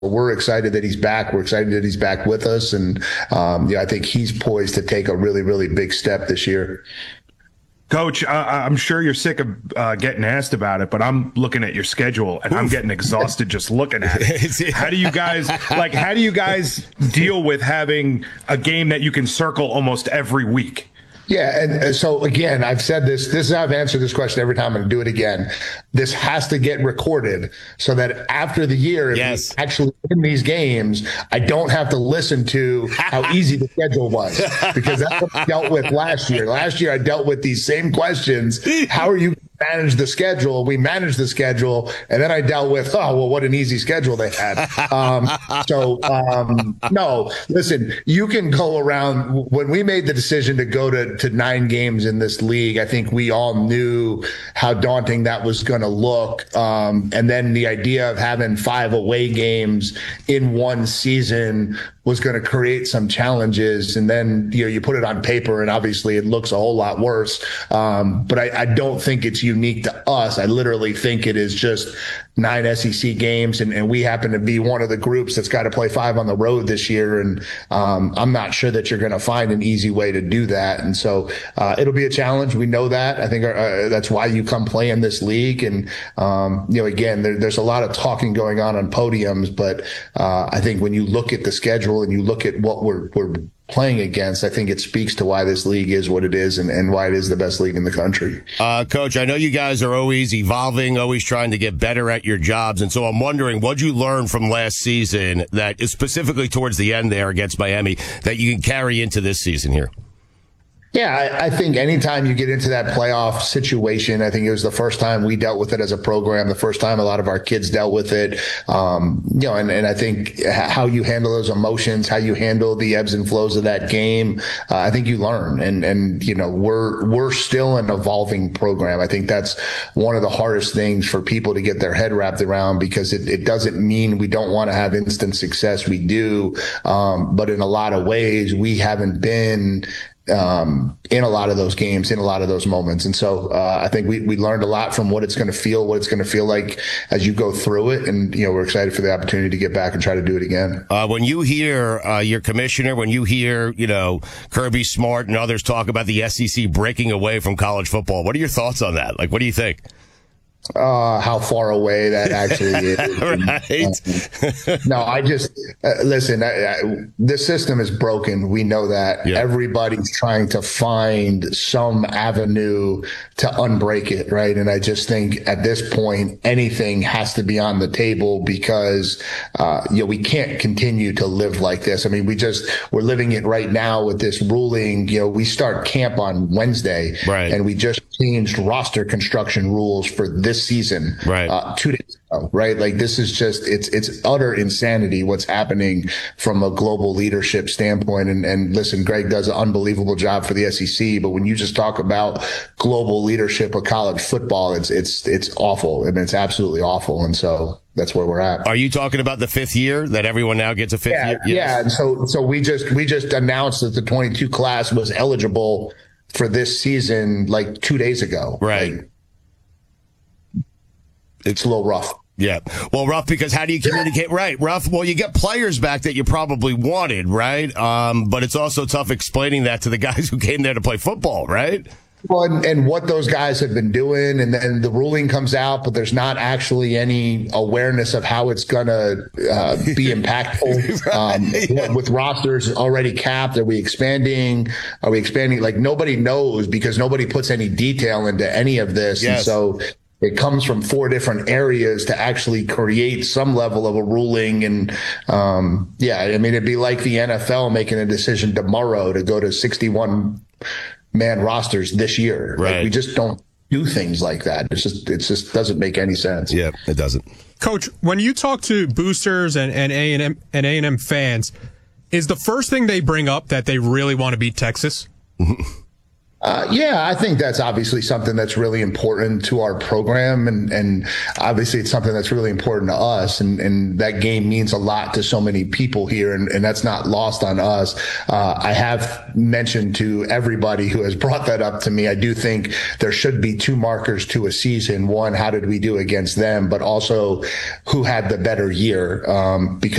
we're excited that he's back. We're excited that he's back with us. And I think he's poised to take a really, really big step this year. Coach, I'm sure you're sick of getting asked about it, but I'm looking at your schedule and I'm getting exhausted just looking at it. How do you guys deal with having a game that you can circle almost every week? Yeah, and so again, I've said this. This is how I've answered this question every time. I'm going to do it again. This has to get recorded so that after the year, if we actually win these games, I don't have to listen to how easy the schedule was, because that's what I dealt with last year. Last year, I dealt with these same questions. How are you manage the schedule? We managed the schedule, and then I dealt with, what an easy schedule they had. No, listen, you can go around. When we made the decision to go to 9 games in this league, I think we all knew how daunting that was going to look. And then the idea of having 5 away games in one season was going to create some challenges. And then, you put it on paper and obviously it looks a whole lot worse. But I don't think it's unique to us. I literally think it is just 9 SEC games. And we happen to be one of the groups that's got to play 5 on the road this year. And I'm not sure that you're going to find an easy way to do that. And so it'll be a challenge. We know that. I think that's why you come play in this league. And, again, there's a lot of talking going on podiums. But I think when you look at the schedule and you look at what we're playing against, I think it speaks to why this league is what it is and why it is the best league in the country. Coach, I know you guys are always evolving, always trying to get better at your jobs. And so I'm wondering, what'd you learn from last season that is specifically towards the end there against Miami that you can carry into this season here? Yeah, I think anytime you get into that playoff situation, I think it was the first time we dealt with it as a program, the first time a lot of our kids dealt with it. And I think how you handle those emotions, how you handle the ebbs and flows of that game, I think you learn. And we're still an evolving program. I think that's one of the hardest things for people to get their head wrapped around, because it doesn't mean we don't want to have instant success. We do. But in a lot of ways, we haven't been in a lot of those games, in a lot of those moments. And so I think we learned a lot from what it's going to feel like as you go through it. And, we're excited for the opportunity to get back and try to do it again. When you hear your commissioner, when you hear, Kirby Smart and others talk about the SEC breaking away from college football, what are your thoughts on that? Like, what do you think? How far away that actually is. Right. No, I just listen. The system is broken. We know that. Yeah. Everybody's trying to find some avenue to unbreak it, right? And I just think at this point, anything has to be on the table, because we can't continue to live like this. I mean, we're living it right now with this ruling. We start camp on Wednesday, right, and we just changed roster construction rules for this season, right, 2 days ago, right? Like, this is just, it's utter insanity what's happening from a global leadership standpoint. And listen, Greg does an unbelievable job for the SEC, but when you just talk about global leadership of college football, it's awful. I mean, it's absolutely awful. And so that's where we're at. Are you talking about the 5th year, that everyone now gets a 5th year? Yes. Yeah. And so we just announced that the 22 class was eligible for this season like 2 days ago. Right. Like, it's a little rough. Yeah. Well, rough because how do you communicate? Right. Rough. Well, you get players back that you probably wanted, right? But it's also tough explaining that to the guys who came there to play football, right? Well, and what those guys have been doing, and then the ruling comes out, but there's not actually any awareness of how it's going to be impactful. Right. With rosters already capped, are we expanding? Like, nobody knows, because nobody puts any detail into any of this. Yes. And so it comes from 4 different areas to actually create some level of a ruling. And I mean, it'd be like the NFL making a decision tomorrow to go to 61-man rosters this year. Right. Like, we just don't do things like that. It just doesn't make any sense. Yeah, it doesn't. Coach, when you talk to boosters and A&M fans, is the first thing they bring up that they really want to beat Texas? Yeah, I think that's obviously something that's really important to our program, and obviously it's something that's really important to us, and that game means a lot to so many people here, and that's not lost on us. I have mentioned to everybody who has brought that up to me, I do think there should be two markers to a season. One, how did we do against them, but also who had the better year, because